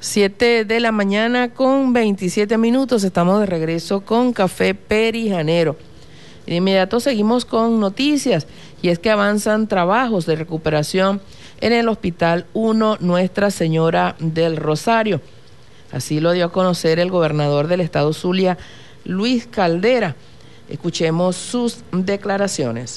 7 de la mañana con 27 minutos. Estamos de regreso con Café Perijanero. De inmediato seguimos con noticias, y es que avanzan trabajos de recuperación en el Hospital 1 Nuestra Señora del Rosario. Así lo dio a conocer el gobernador del estado Zulia, Luis Caldera. Escuchemos sus declaraciones.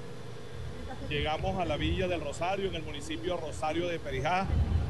Llegamos a la Villa del Rosario, en el municipio Rosario de Perijá,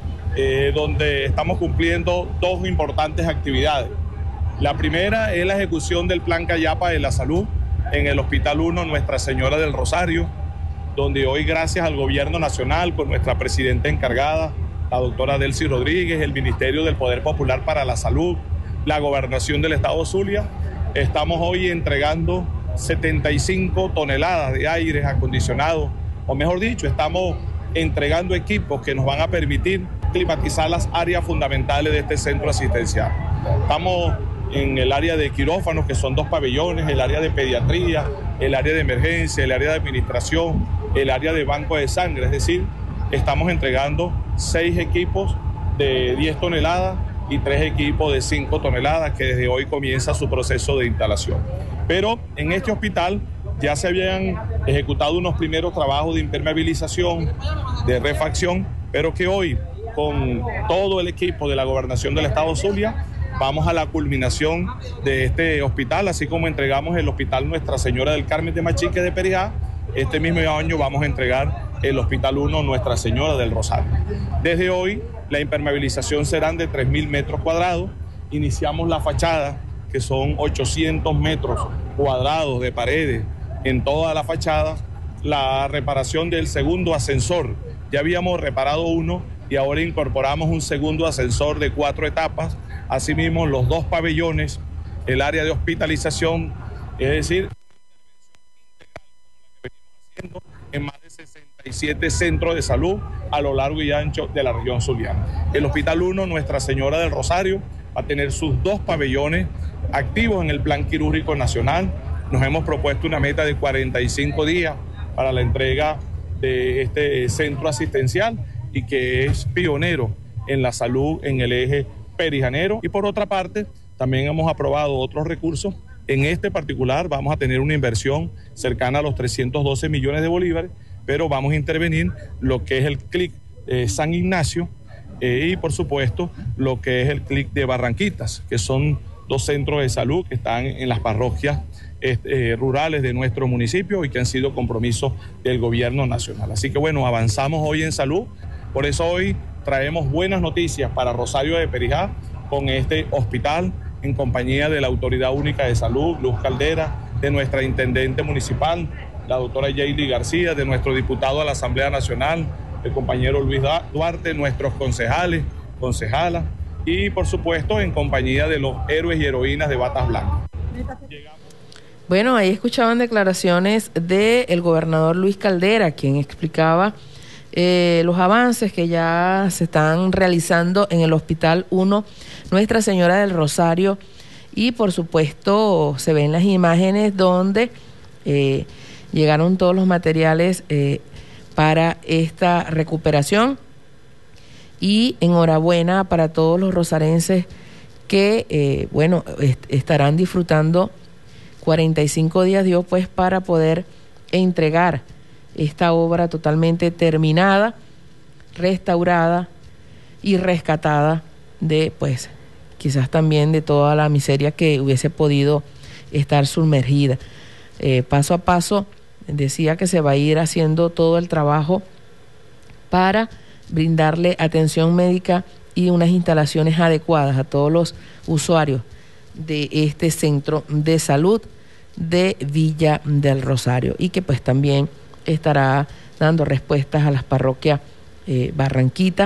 donde estamos cumpliendo dos importantes actividades. La primera es la ejecución del Plan Cayapa de la Salud en el Hospital 1 Nuestra Señora del Rosario, donde hoy, gracias al Gobierno Nacional, con nuestra presidenta encargada, la doctora Delcy Rodríguez, el Ministerio del Poder Popular para la Salud, la Gobernación del Estado Zulia, estamos hoy entregando 75 toneladas de aires acondicionados, o mejor dicho, estamos entregando equipos que nos van a permitir climatizar las áreas fundamentales de este centro asistencial. Estamos en el área de quirófanos, que son 2 pabellones, el área de pediatría, el área de emergencia, el área de administración, el área de banco de sangre, es decir, estamos entregando 6 equipos de 10 toneladas y 3 equipos de 5 toneladas que desde hoy comienza su proceso de instalación. Pero en este hospital ya se habían ejecutado unos primeros trabajos de impermeabilización, de refacción, pero que hoy, con todo el equipo de la Gobernación del Estado Zulia, vamos a la culminación de este hospital, así como entregamos el Hospital Nuestra Señora del Carmen de Machique de Perijá. Este mismo año vamos a entregar el Hospital 1 Nuestra Señora del Rosario. Desde hoy, la impermeabilización serán de 3.000 metros cuadrados. Iniciamos la fachada, que son 800 metros cuadrados de paredes en toda la fachada. La reparación del segundo ascensor, ya habíamos reparado uno y ahora incorporamos un segundo ascensor de 4 etapas. Asimismo, los 2 pabellones, el área de hospitalización, es decir, en más de 67 centros de salud a lo largo y ancho de la región zuliana. El Hospital 1 Nuestra Señora del Rosario va a tener sus 2 pabellones activos en el Plan Quirúrgico Nacional. Nos hemos propuesto una meta de 45 días para la entrega de este centro asistencial, y que es pionero en la salud en el eje perijanero. Y por otra parte, también hemos aprobado otros recursos. En este particular vamos a tener una inversión cercana a los 312 millones de bolívares, pero vamos a intervenir lo que es el CLIC San Ignacio y por supuesto lo que es el CLIC de Barranquitas, que son 2 centros de salud que están en las parroquias rurales de nuestro municipio y que han sido compromisos del gobierno nacional. Así que bueno, avanzamos hoy en salud, por eso hoy traemos buenas noticias para Rosario de Perijá con este hospital, en compañía de la Autoridad Única de Salud, Luz Caldera, de nuestra intendente municipal, la doctora Yeili García, de nuestro diputado a la Asamblea Nacional, el compañero Luis Duarte, nuestros concejales, concejalas, y por supuesto en compañía de los héroes y heroínas de batas blancas. Bueno, ahí escuchaban declaraciones del gobernador Luis Caldera, quien explicaba los avances que ya se están realizando en el Hospital 1 Nuestra Señora del Rosario, y por supuesto se ven las imágenes donde llegaron todos los materiales para esta recuperación, y enhorabuena para todos los rosarenses que estarán disfrutando 45 días Dios pues para poder entregar esta obra totalmente terminada, restaurada y rescatada de pues quizás también de toda la miseria que hubiese podido estar sumergida. Paso a paso decía que se va a ir haciendo todo el trabajo para brindarle atención médica y unas instalaciones adecuadas a todos los usuarios de este centro de salud de Villa del Rosario, y que pues también estará dando respuestas a las parroquias Barranquita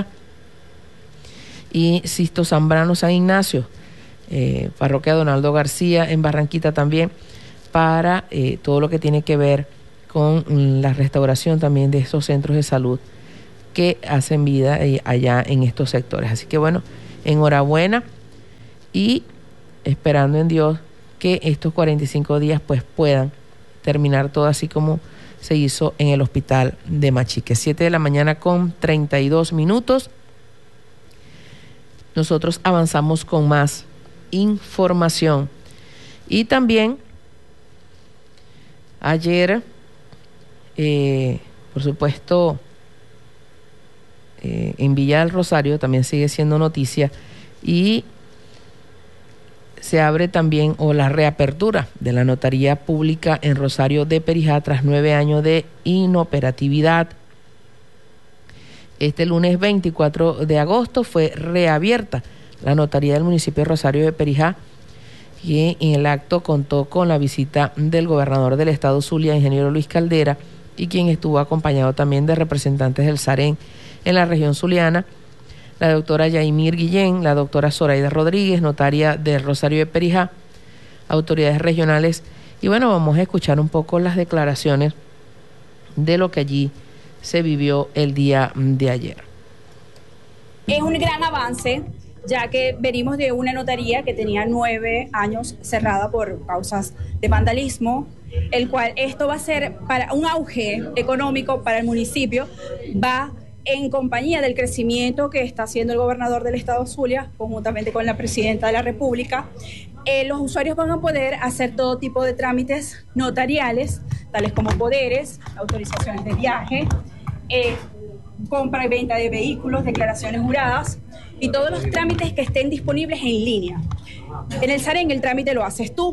y Sisto Zambrano San Ignacio, parroquia Donaldo García en Barranquita también, para todo lo que tiene que ver con la restauración también de esos centros de salud que hacen vida allá en estos sectores. Así que bueno, enhorabuena, y esperando en Dios que estos 45 días pues puedan terminar todo así como se hizo en el hospital de Machique. 7 de la mañana con 32 minutos. nosotros avanzamos con más información. Y también ayer, por supuesto, en Villa del Rosario también sigue siendo noticia, y se abre también la reapertura de la notaría pública en Rosario de Perijá tras 9 años de inoperatividad. Este lunes 24 de agosto fue reabierta la notaría del municipio de Rosario de Perijá, y en el acto contó con la visita del gobernador del estado Zulia, ingeniero Luis Caldera, y quien estuvo acompañado también de representantes del SAREN en la región zuliana, la doctora Yaimir Guillén, la doctora Zoraida Rodríguez, notaria de Rosario de Perijá, autoridades regionales. Y bueno, vamos a escuchar un poco las declaraciones de lo que allí se vivió el día de ayer. Es un gran avance, ya que venimos de una notaría que tenía 9 años cerrada por causas de vandalismo, el cual esto va a ser para un auge económico para el municipio, va en compañía del crecimiento que está haciendo el gobernador del estado Zulia, conjuntamente con la presidenta de la República. Los usuarios van a poder hacer todo tipo de trámites notariales, tales como poderes, autorizaciones de viaje, compra y venta de vehículos, declaraciones juradas y todos los trámites que estén disponibles en línea. En el SAREN el trámite lo haces tú.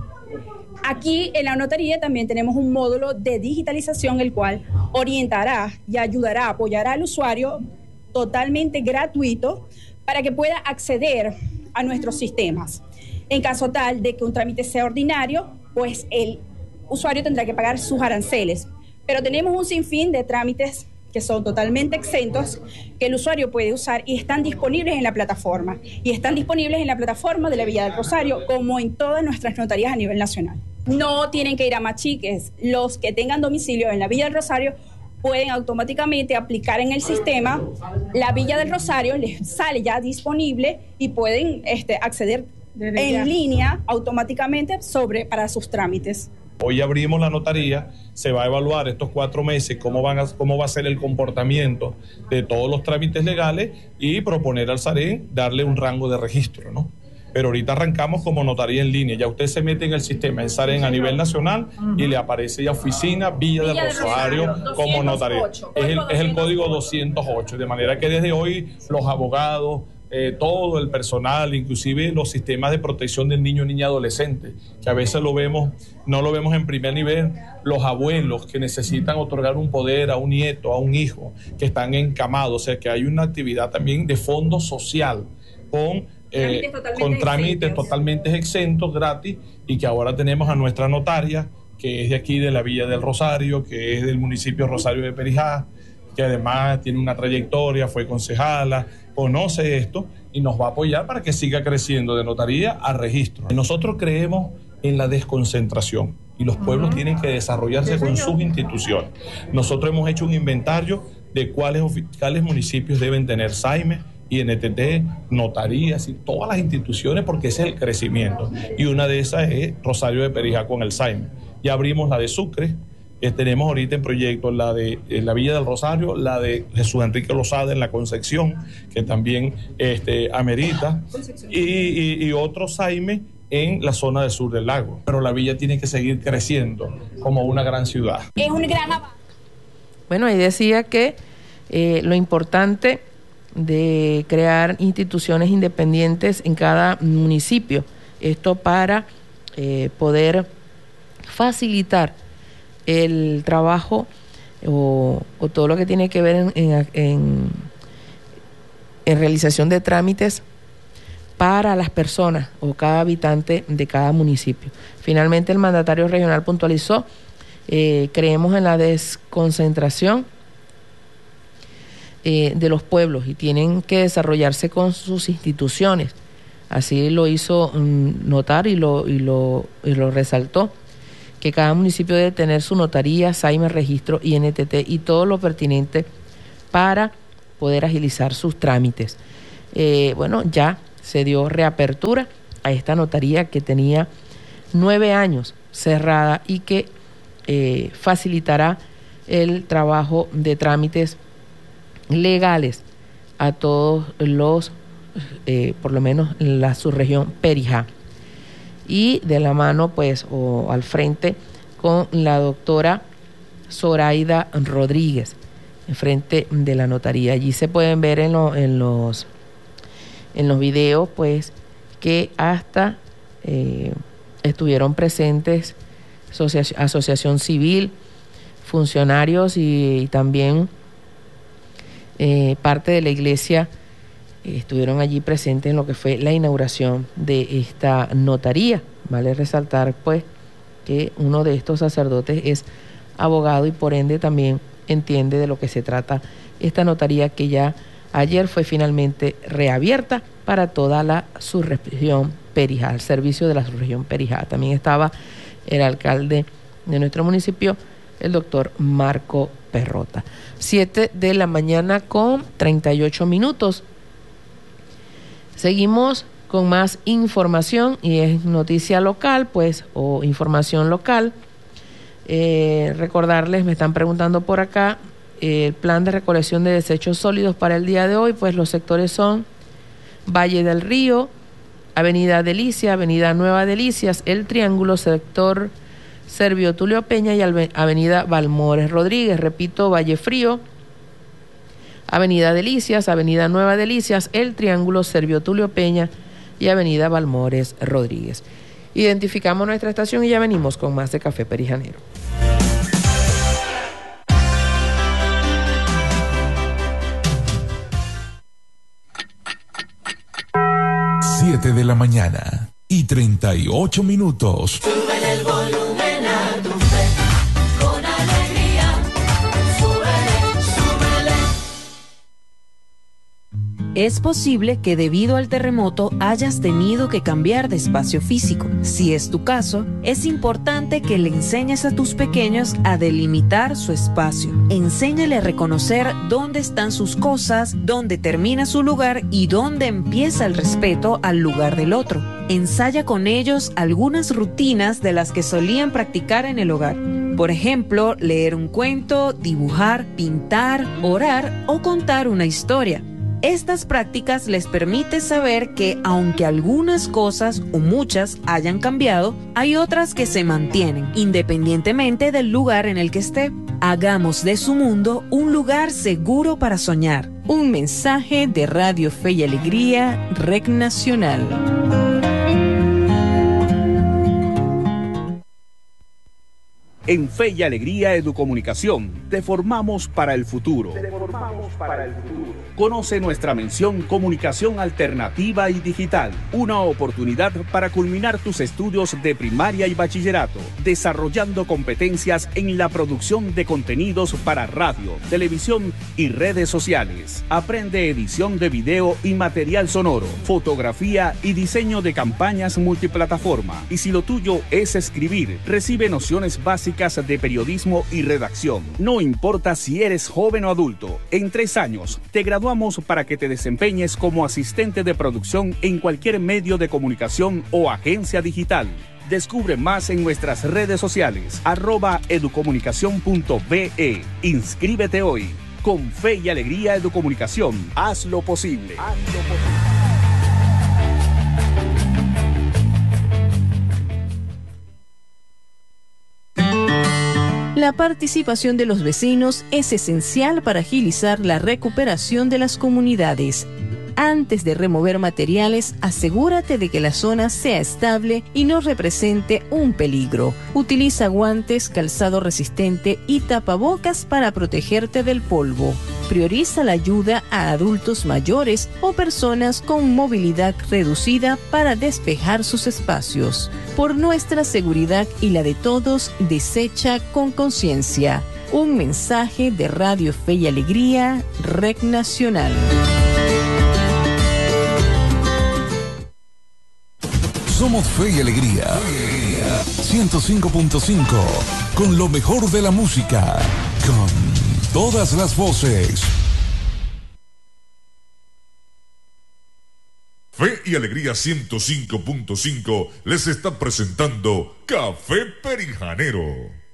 Aquí en la notaría también tenemos un módulo de digitalización, el cual orientará y ayudará, apoyará al usuario totalmente gratuito para que pueda acceder a nuestros sistemas. En caso tal de que un trámite sea ordinario, pues el usuario tendrá que pagar sus aranceles. Pero tenemos un sinfín de trámites que son totalmente exentos, que el usuario puede usar y están disponibles en la plataforma. Y están disponibles en la plataforma de la Villa del Rosario, como en todas nuestras notarías a nivel nacional. No tienen que ir a Machiques. Los que tengan domicilio en la Villa del Rosario pueden automáticamente aplicar en el sistema. La Villa del Rosario les sale ya disponible y pueden acceder en línea automáticamente para sus trámites. Hoy abrimos la notaría, se va a evaluar estos 4 meses cómo va a ser el comportamiento de todos los trámites legales y proponer al SAREN darle un rango de registro, ¿no? Pero ahorita arrancamos como notaría en línea. Ya usted se mete en el sistema en SAREN a nivel nacional y le aparece ya oficina Villa del Rosario como notaría. Es el código 208, de manera que desde hoy los abogados, todo el personal, inclusive los sistemas de protección del niño, niña, adolescente, que a veces no lo vemos en primer nivel, los abuelos que necesitan otorgar un poder a un nieto, a un hijo, que están encamados, o sea que hay una actividad también de fondo social con trámites totalmente exentos, gratis, y que ahora tenemos a nuestra notaria, que es de aquí de la Villa del Rosario, que es del municipio Rosario de Perijá, que además tiene una trayectoria, fue concejala, conoce esto y nos va a apoyar para que siga creciendo de notaría a registro. Nosotros creemos en la desconcentración y los pueblos tienen que desarrollarse con sus instituciones. Nosotros hemos hecho un inventario de cuáles municipios deben tener SAIME, INTT, notarías y todas las instituciones, porque ese es el crecimiento. Y una de esas es Rosario de Perijá con el SAIME. Ya abrimos la de Sucre. Tenemos ahorita en proyecto la de la Villa del Rosario, la de Jesús Enrique Lozada en la Concepción, que también amerita, y otro SAIME en la zona del sur del lago. Pero la villa tiene que seguir creciendo como una gran ciudad. Es un gran avance. Bueno, ahí decía que lo importante de crear instituciones independientes en cada municipio, esto para poder facilitar el trabajo o todo lo que tiene que ver en realización de trámites para las personas o cada habitante de cada municipio. Finalmente, el mandatario regional puntualizó, creemos en la desconcentración de los pueblos y tienen que desarrollarse con sus instituciones. Así lo hizo notar y lo resaltó, que cada municipio debe tener su notaría, SAIME, registro, INTT y todo lo pertinente para poder agilizar sus trámites. Bueno, ya se dio reapertura a esta notaría que tenía 9 años cerrada y que facilitará el trabajo de trámites legales a todos los por lo menos en la subregión Perijá. Y de la mano, pues, o al frente, con la doctora Zoraida Rodríguez, enfrente de la notaría. Allí se pueden ver en los videos, pues, que hasta estuvieron presentes asociación civil, funcionarios y también parte de la iglesia estuvieron allí presentes en lo que fue la inauguración de esta notaría. Vale resaltar, pues, que uno de estos sacerdotes es abogado y por ende también entiende de lo que se trata esta notaría, que ya ayer fue finalmente reabierta para toda la subregión Perijá, el servicio de la subregión Perijá. También estaba el alcalde de nuestro municipio, el doctor Marco Perrota. 7 de la mañana con 38 minutos. Seguimos con más información y es noticia local, pues, o información local. Recordarles, me están preguntando por acá, el plan de recolección de desechos sólidos para el día de hoy, pues los sectores son Valle del Río, Avenida Delicia, Avenida Nueva Delicias, El Triángulo, sector Servio Tulio Peña y Avenida Balmores Rodríguez. Repito, Valle Frío, Avenida Delicias, Avenida Nueva Delicias, El Triángulo, Servio Tulio Peña y Avenida Balmores Rodríguez. Identificamos nuestra estación y ya venimos con más de Café Perijanero. Siete de la mañana y 38 minutos. Súbele el volumen a tu fe, con alegría. Súbele, súbele. Es posible que debido al terremoto hayas tenido que cambiar de espacio físico. Si es tu caso, es importante que le enseñes a tus pequeños a delimitar su espacio. Enséñale a reconocer dónde están sus cosas, dónde termina su lugar y dónde empieza el respeto al lugar del otro. Ensaya con ellos algunas rutinas de las que solían practicar en el hogar. Por ejemplo, leer un cuento, dibujar, pintar, orar o contar una historia. Estas prácticas les permiten saber que aunque algunas cosas o muchas hayan cambiado, hay otras que se mantienen, independientemente del lugar en el que esté. Hagamos de su mundo un lugar seguro para soñar. Un mensaje de Radio Fe y Alegría, REC Nacional. En Fe y Alegría Educomunicación, te formamos para el futuro. Conoce nuestra mención Comunicación Alternativa y Digital, una oportunidad para culminar tus estudios de primaria y bachillerato, desarrollando competencias en la producción de contenidos para radio, televisión y redes sociales. Aprende edición de video y material sonoro, fotografía y diseño de campañas multiplataforma. Y si lo tuyo es escribir, recibe nociones básicas de periodismo y redacción. No importa si eres joven o adulto, en 3 años te graduamos para que te desempeñes como asistente de producción en cualquier medio de comunicación o agencia digital. Descubre más en nuestras redes sociales, @educomunicacion.be. Inscríbete hoy. Con Fe y Alegría Educomunicación, haz lo posible. La participación de los vecinos es esencial para agilizar la recuperación de las comunidades. Antes de remover materiales, asegúrate de que la zona sea estable y no represente un peligro. Utiliza guantes, calzado resistente y tapabocas para protegerte del polvo. Prioriza la ayuda a adultos mayores o personas con movilidad reducida para despejar sus espacios. Por nuestra seguridad y la de todos, desecha con conciencia. Un mensaje de Radio Fe y Alegría, REC Nacional. Somos Fe y Alegría. 105.5. Con lo mejor de la música. Con todas las voces. Fe y Alegría 105.5 les está presentando Café Perijanero.